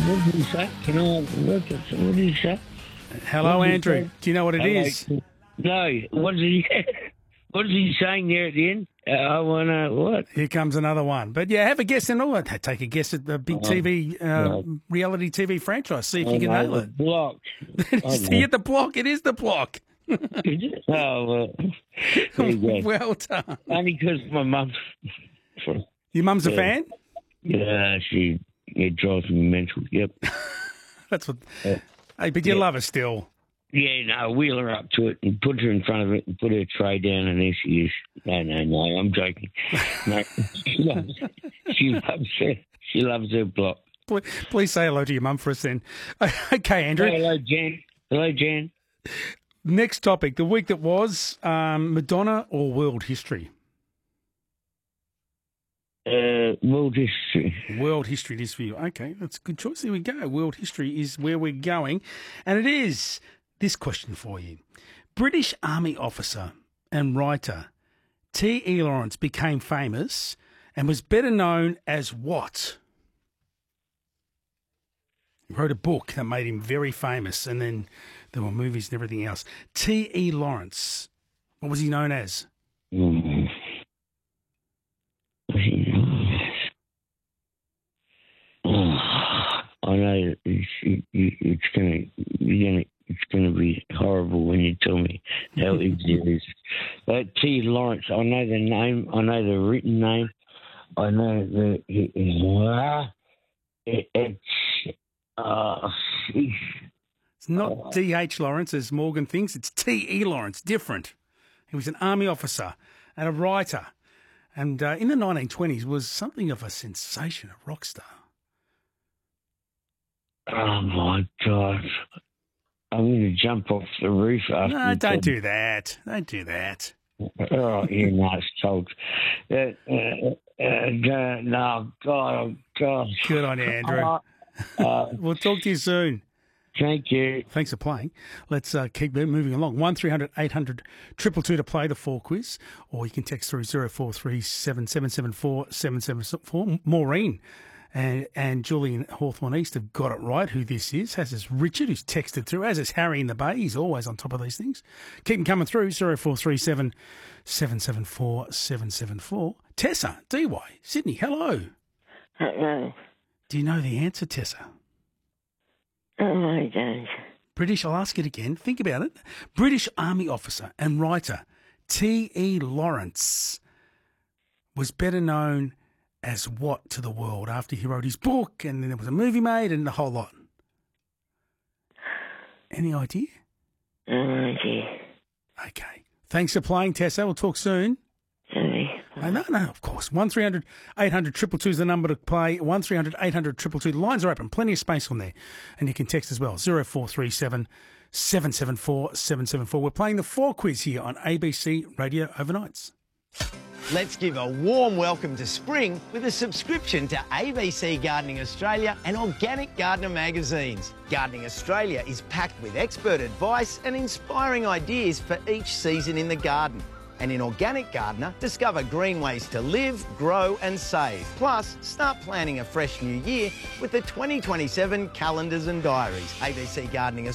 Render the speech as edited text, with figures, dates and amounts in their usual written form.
What did he say? Can I work it? What did he say? Hello, What did he Andrew. say? Do you know what it Hello. is? No. What is he? What is he saying there at the end? I want to what? Here comes another one. But yeah, have a guess and all. Take a guess at the big reality TV franchise. See if you can nail it. Block. See at the block. It is the block. Oh, well. There you go. Well done. Only because my mum. Your mum's a fan? Yeah, it drives me mental. Yep. That's what. Hey, but you love her still. Yeah, no, wheel her up to it and put her in front of it and put her tray down, and there she is. No, I'm joking. No, she loves her block. Please say hello to your mum for us then. Okay, Andrew. Hello, Jan. Hello, Jan. Next topic, the week that was Madonna or world history? World history. World history it is for you. Okay, that's a good choice. There we go. World history is where we're going. And it is this question for you. British Army officer and writer T.E. Lawrence became famous and was better known as what? He wrote a book that made him very famous, and then there were movies and everything else. T.E. Lawrence, what was he known as? I know it's gonna be horrible when you tell me how easy it is. But T. Lawrence, I know the name, I know the written name, I know it's not D.H. Lawrence as Morgan thinks. It's T.E. Lawrence. Different. He was an army officer and a writer, and in the 1920s was something of a sensation, a rock star. Oh my God! I'm going to jump off the roof after. No, don't do that. Don't do that. Oh, you're nice, folks. No, God. Good on you, Andrew. We'll talk to you soon. Thank you. Thanks for playing. Let's keep moving along. 1300 800 222 to play the 4 quiz, or you can text through 0437 774 774. Maureen and Julian Hawthorne East have got it right who this is. As is Richard, who's texted through, as is Harry in the Bay. He's always on top of these things. Keep them coming through, 0437 774 774. Tessa, DY, Sydney, hello. Hello. Do you know the answer, Tessa? Oh, I don't. British, I'll ask it again. Think about it. British Army officer and writer T.E. Lawrence was better known as what to the world after he wrote his book, and then there was a movie made and the whole lot? Any idea? No idea. Okay. Thanks for playing, Tessa. We'll talk soon. Sorry. No, of course. 1300 800 222 is the number to play. 1300 800 222. The lines are open. Plenty of space on there. And you can text as well. 0437 774 774. We're playing the 4 quiz here on ABC Radio Overnights. Let's give a warm welcome to spring with a subscription to ABC Gardening Australia and Organic Gardener magazines. Gardening Australia is packed with expert advice and inspiring ideas for each season in the garden. And in Organic Gardener, discover green ways to live, grow and save. Plus, start planning a fresh new year with the 2027 calendars and diaries. ABC Gardening